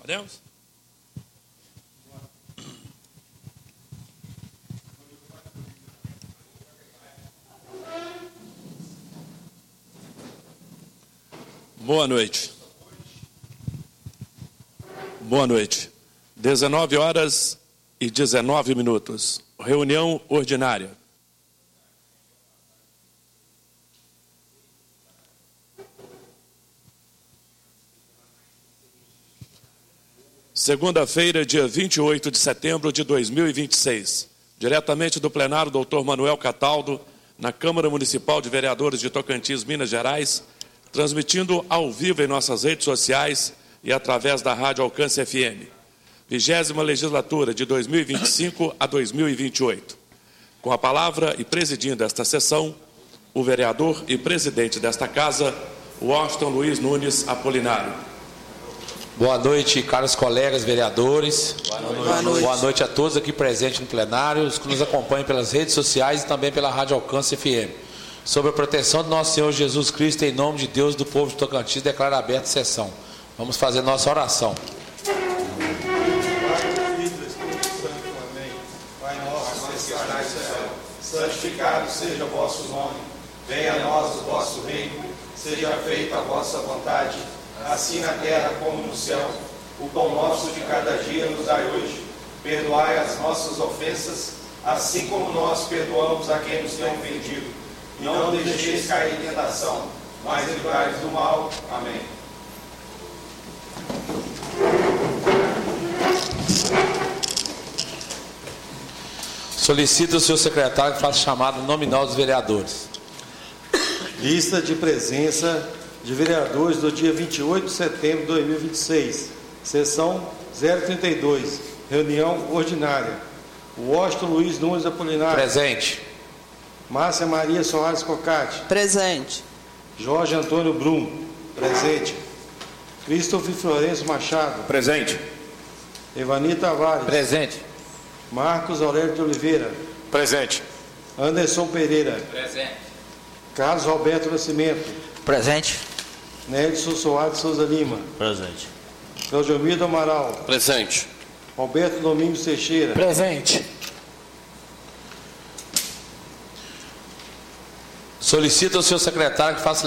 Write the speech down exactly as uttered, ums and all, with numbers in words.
Podemos? Boa noite. Boa noite. dezenove horas e dezenove minutos. Reunião ordinária. Segunda-feira, dia vinte e oito de setembro de dois mil e vinte e seis. Diretamente do plenário, doutor Manuel Cataldo, na Câmara Municipal de Vereadores de Tocantins, Minas Gerais, transmitindo ao vivo em nossas redes sociais e através da Rádio Alcance F M. Vigésima legislatura de dois mil e vinte e cinco a dois mil e vinte e oito. Com a palavra e presidindo esta sessão, o vereador e presidente desta casa, Washington Luiz Nunes Apolinário. Boa noite, caros colegas vereadores. Boa noite. Boa noite. Boa noite a todos aqui presentes no plenário, os que nos acompanham pelas redes sociais e também pela Rádio Alcance F M. Sob a proteção do nosso Senhor Jesus Cristo, em nome de Deus, do povo de Tocantins, declaro aberta a sessão. Vamos fazer nossa oração. Pai nosso, que estais no céu, santificado seja o vosso nome. Venha a nós o vosso reino. Seja feita a vossa vontade, assim na terra como no céu. O pão nosso de cada dia nos dai hoje. Perdoai as nossas ofensas, assim como nós perdoamos a quem nos tem ofendido. E não deixeis cair em tentação, mas livrai-nos do mal. Amém. Solicito o senhor secretário que faça chamada nominal dos vereadores. Lista de presença de vereadores do dia vinte e oito de setembro de dois mil e vinte e seis. Sessão zero trinta e dois. Reunião ordinária. Washington Luiz Nunes Apolinário. Presente. Márcia Maria Soares Cocati. Presente. Jorge Antônio Brum. Presente. Christopher Florencio Machado. Presente. Evani Tavares. Presente. Marcos Aurélio de Oliveira. Presente. Anderson Pereira. Presente. Carlos Roberto Nascimento. Presente. Nélson Soares Souza Lima. Presente. Claudiomir do Amaral. Presente. Roberto Domingos Teixeira. Presente. Solicito ao senhor secretário que faça